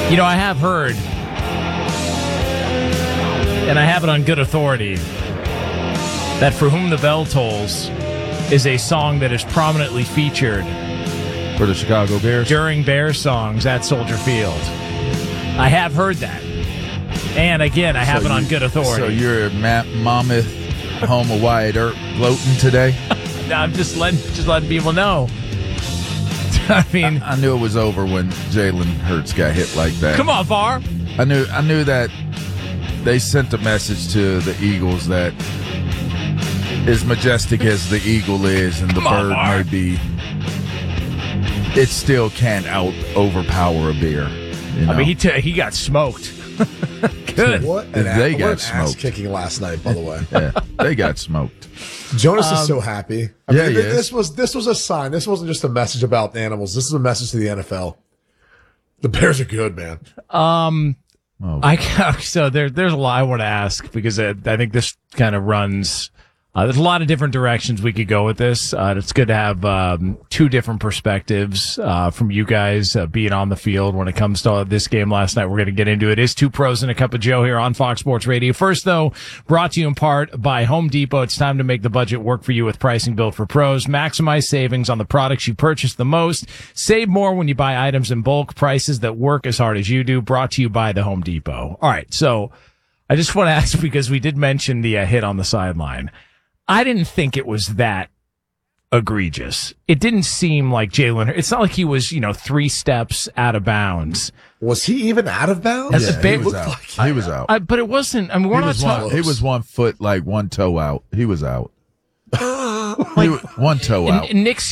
You know, I have heard, and I have it on good authority, that For Whom the Bell Tolls is a song that is prominently featured For the Chicago Bears? during Bears songs at Soldier Field. I have heard that. And again, I have it on good authority. So you're at Monmouth, home of Wyatt Earp, gloating today? I'm just letting people know. I mean, I knew it was over when Jalen Hurts got hit like that. come on, Var. I knew that they sent a message to the Eagles that as majestic as the eagle is and the bird may be, it still can't overpower a beer. You know? I mean, he got smoked. Good. What They got ass smoked. kicking last night, by the way. Yeah, they got smoked. Jonas is so happy. I yeah, mean, he is. this was a sign. This wasn't just a message about animals. This is a message to the NFL. The Bears are good, man. So there's a lot I want to ask because I think this kind of runs. There's a lot of different directions we could go with this. It's good to have two different perspectives from you guys being on the field when it comes to this game last night. We're going to get into it. It's Two Pros and a Cup of Joe here on Fox Sports Radio. First, though, brought to you in part by Home Depot. It's time to make the budget work for you with pricing built for pros. Maximize savings on the products you purchase the most. Save more when you buy items in bulk. Prices that work as hard as you do. Brought to you by the Home Depot. All right, so I just want to ask because we did mention the hit on the sideline. I didn't think it was that egregious. It didn't seem like Jalen. It's not like he was, 3 steps out of bounds. Was he even out of bounds? Yeah, he was out. He was out. But it wasn't. I mean, we're not talking. He was 1 foot, like 1 toe out. He was out. One toe out. Nick